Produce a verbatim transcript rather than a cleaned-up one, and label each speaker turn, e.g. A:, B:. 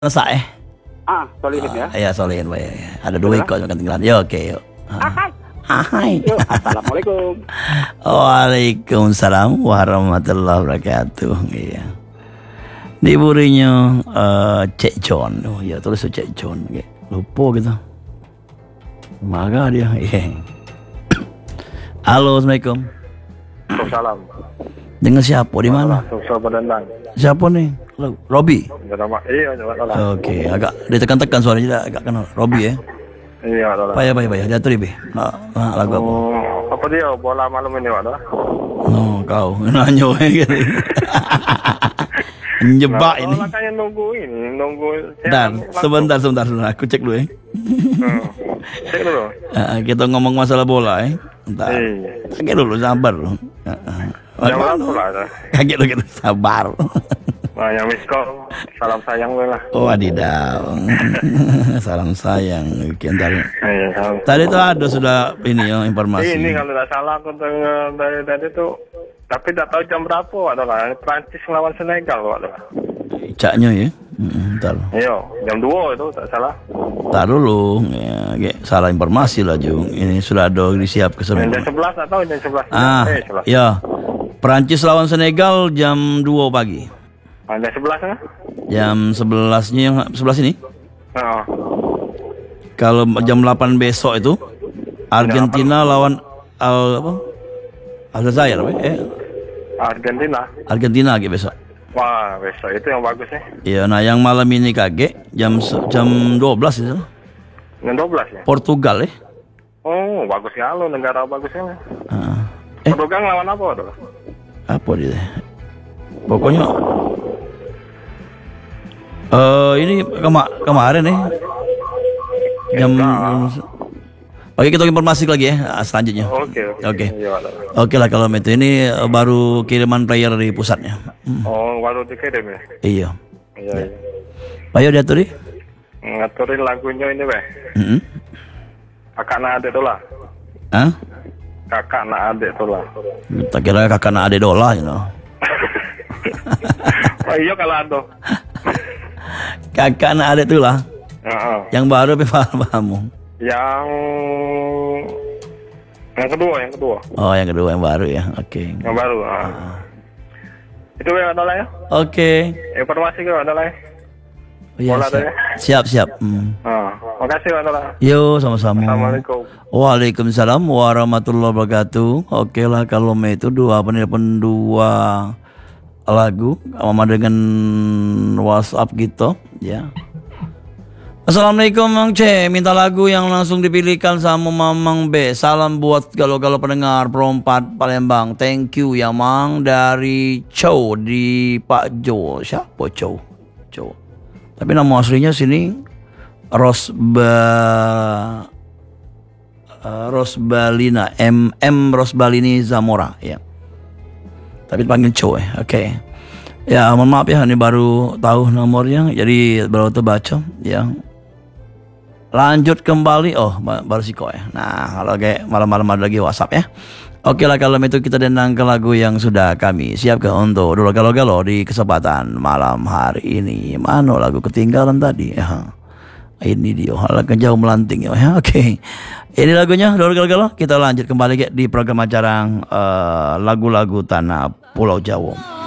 A: Selesai.
B: Ah, solihin ya.
A: Ah, iya, solihin, Pak. Ya. Ada dua ikut yang ketinggalan. Ya, oke, yuk.
B: Hai.
A: Hai.
B: Yuk, assalamualaikum.
A: Waalaikumsalam warahmatullahi wabarakatuh. Iya. Di burinya uh, Cek John. Oh, ya tulis Cek John. Ya. Lupa gitu. Maga dia. Iya. Halo, Assalamualaikum.
B: Waalaikumsalam.
A: Dengan siapa? Di mana? Siapa nih? Halo, Robi.
B: Iya,
A: Oke, agak ditekan-tekan suaranya agak kenal. Robi ya.
B: Iya,
A: Payah, payah, payah. Diatur ibe. Nah, nah, lagu apa?
B: Oh, apa dia bola malam ini, Pak?
A: No, kau nanya gitu. Menjebak ini.
B: Nah, makanya nunggu ini, nunggu.
A: Dan sebentar, sebentar, sebentar. Aku cek dulu ya.
B: Hmm. Cek dulu.
A: Uh, kita ngomong masalah bola ya. Entar.
B: Iya.
A: Kaget dulu, sabar loh. Uh, uh.
B: Jangan bola.
A: Kaget dulu, gitu. Sabar.
B: Nah, yang miss call, salam sayang gue lah.
A: Oh, adidaw. Salam sayang. Oke, ntar.
B: Iya, salam.
A: Tadi tuh ada sudah ini ya informasi.
B: Ini kalau tidak salah aku dengar dari tadi tuh, tapi tidak tahu jam berapa, adalah Prancis lawan Senegal, adalah.
A: Caknya ya. Hmm, ntar.
B: Iya, jam dua itu tak salah.
A: Ntar dulu, ya, kayak salah informasi lah Jung. Ini sudah ada disiap ke semua.
B: Jam sebelas atau jam sebelas?
A: Ah,
B: eh, sebelas.
A: ya. Perancis lawan Senegal jam dua pagi.
B: Ah, jam sebelas kan?
A: Jam sebelasnya yang sebelas ini.
B: Oh.
A: Kalau jam delapan besok itu Argentina lawan Al apa? Aljazair apa? Eh,
B: Argentina.
A: Argentina gitu besok.
B: Wah, besok itu yang bagus nih.
A: Iya, nah yang malam ini kaget jam jam dua belas itu.
B: Jam dua belas ya?
A: Portugal ya.
B: Oh, bagus ya lo, negara bagusnya.
A: Uh, eh,
B: Portugal lawan apa tuh?
A: apa dia? Pokoknya eh uh, ini kema kemarin nih. Jam Oke, kita informasi lagi ya selanjutnya.
B: Oke, oke.
A: Oke. Oke lah kalau itu ini baru kiriman player dari pusatnya.
B: Hmm. Oh, baru dikirim ya?
A: Iya.
B: Iya, iya.
A: Ayo diatur nih.
B: Ngaturin lagunya ini, Beh.
A: Mm -hmm.
B: Kakak na adek dola.
A: Hah?
B: Kakak na adek dola.
A: Tak kira kakak na adek dola, you know.
B: Oh iya kalau ada.
A: Kakak na adek dola.
B: Uh-huh.
A: Yang baru apa kamu?
B: Yang yang kedua, yang kedua.
A: Oh, yang kedua yang baru ya. Oke. Okay.
B: Yang baru. Uh. Uh. Itu yang adalah ya?
A: Oke. Okay.
B: Informasi ke adalah ya?
A: Oh, iya, siap. Ya? siap siap. Hmm.
B: Uh. Makasih adalah.
A: Yo, sama-sama.
B: Assalamualaikum.
A: Waalaikumsalam warahmatullahi wabarakatuh. Oke lah kalau itu dua penelpon dua lagu sama dengan WhatsApp gitu ya. Assalamualaikum Mang C, minta lagu yang langsung dipilihkan sama Mamang B. Salam buat galau-galau pendengar Perompat Palembang. Thank you ya Mang. Dari Chow di Pak Jo. Siapa Chow? Chow. Tapi nama aslinya sini Rosba uh, Rosbalina M M Rosbalini Zamora ya. Tapi dipanggil Chow ya. Oke. Okay. Ya mohon maaf ya, ini baru tahu nomornya jadi baru terbaca ya. Lanjut kembali, oh baru sih kok ya. Nah kalau kayak malam-malam ada lagi WhatsApp ya. Oke lah kalau itu kita dendang ke lagu yang sudah kami siapkan untuk dulu galau-galau di kesempatan malam hari ini. Mana lagu ketinggalan tadi ya. Ini dia hal jauh melanting ya. Oke. Ini lagunya dulu galau-galau. Kita lanjut kembali di program acara uh, lagu-lagu tanah Pulau Jawa.